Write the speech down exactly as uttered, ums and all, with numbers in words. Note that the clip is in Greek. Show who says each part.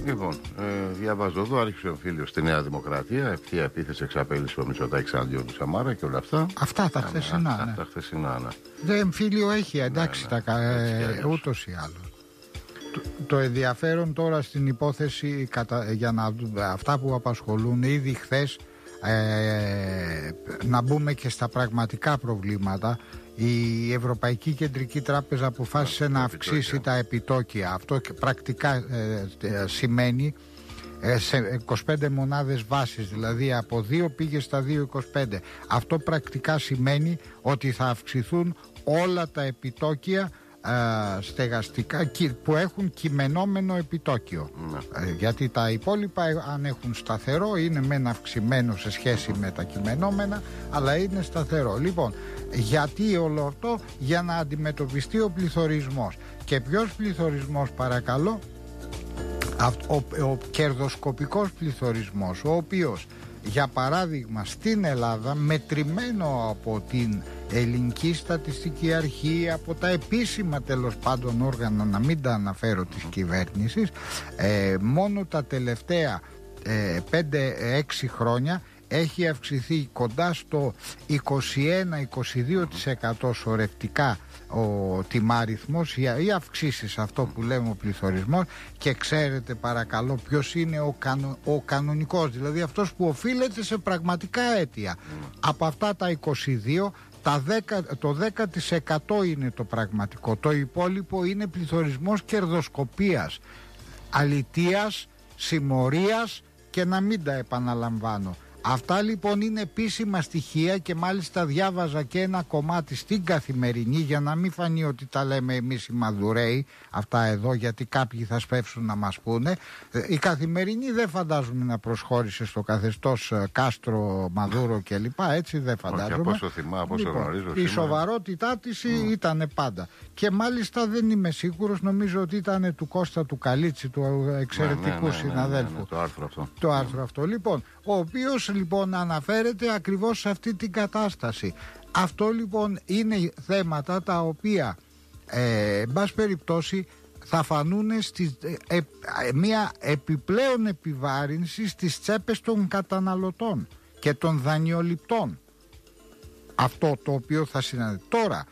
Speaker 1: Λοιπόν, ε, διαβάζω εδώ, άρχισε ο φίλος στη Νέα Δημοκρατία, ευθεία επίθεση, εξαπέλυσε ο Μητσοτάκης εναντίον του Σαμάρα και όλα αυτά.
Speaker 2: Αυτά τα χθεσινά.
Speaker 1: Αυτά
Speaker 2: ναι.
Speaker 1: τα χθεσινά, ναι.
Speaker 2: Δεν εμφύλιο έχει, εντάξει,
Speaker 1: ναι, ναι.
Speaker 2: τα, ε, ούτως ή άλλως. Το, το ενδιαφέρον τώρα στην υπόθεση, κατα, για να δούμε αυτά που απασχολούν ήδη χθες, ε, να μπούμε και στα πραγματικά προβλήματα. Η Ευρωπαϊκή Κεντρική Τράπεζα αποφάσισε να αυξήσει τα επιτόκια. Αυτό πρακτικά ε, ε, σημαίνει ε, σε είκοσι πέντε μονάδες βάσης, δηλαδή από δύο πήγε στα δύο κόμμα είκοσι πέντε. Αυτό πρακτικά σημαίνει ότι θα αυξηθούν όλα τα επιτόκια ε, στεγαστικά που έχουν κειμενόμενο επιτόκιο. Ναι. Ε, γιατί τα υπόλοιπα, αν έχουν σταθερό, είναι μεν αυξημένο σε σχέση με τα κειμενόμενα, αλλά είναι σταθερό. Λοιπόν, γιατί όλο αυτό? Για να αντιμετωπιστεί ο πληθωρισμός. Και ποιος πληθωρισμός, παρακαλώ? Ο, ο κερδοσκοπικός πληθωρισμός, ο οποίος, για παράδειγμα, στην Ελλάδα, μετρημένο από την Ελληνική Στατιστική Αρχή, από τα επίσημα τέλος πάντων όργανα, να μην τα αναφέρω, της κυβέρνησης, ε, μόνο τα τελευταία ε, πέντε έξι χρόνια έχει αυξηθεί κοντά στο είκοσι ένα με είκοσι δύο τοις εκατό σωρευτικά ο τιμάριθμος, οι αυξήσεις, αυτό που λέμε ο πληθωρισμός. Και ξέρετε παρακαλώ ποιος είναι ο, κανο, ο κανονικός, δηλαδή αυτός που οφείλεται σε πραγματικά αίτια. Mm. Από αυτά τα είκοσι δύο, τα δέκα, το δέκα τοις εκατό είναι το πραγματικό, το υπόλοιπο είναι πληθωρισμός κερδοσκοπίας, αλητείας, συμμορίας, και να μην τα επαναλαμβάνω. Αυτά λοιπόν είναι επίσημα στοιχεία, και μάλιστα διάβαζα και ένα κομμάτι στην Καθημερινή, για να μην φανεί ότι τα λέμε εμείς οι μαδουραίοι αυτά εδώ, γιατί κάποιοι θα σπεύσουν να μας πούνε. Η Καθημερινή δεν φαντάζομαι να προσχώρησε στο καθεστώς Κάστρο, Μαδούρο κλπ. Έτσι δεν φαντάζομαι.
Speaker 1: Από όσο θυμάμαι, από όσο
Speaker 2: λοιπόν,
Speaker 1: γνωρίζω.
Speaker 2: Η
Speaker 1: σήμερα.
Speaker 2: σοβαρότητά της mm. ήταν πάντα. Και μάλιστα δεν είμαι σίγουρος, νομίζω ότι ήταν του Κώστα του Καλίτσι, του εξαιρετικού ναι, ναι, ναι, συναδέλφου. Ναι, ναι, ναι,
Speaker 1: το άρθρο αυτό.
Speaker 2: Το άρθρο αυτό. Λοιπόν, ο οποίος λοιπόν αναφέρεται ακριβώς σε αυτή την κατάσταση. Αυτό λοιπόν είναι θέματα τα οποία ε, εν πάση περιπτώσει θα φανούν στις, ε, ε, μια επιπλέον επιβάρυνση στις τσέπες των καταναλωτών και των δανειοληπτών. Αυτό το οποίο θα συναντήσει. Τώρα,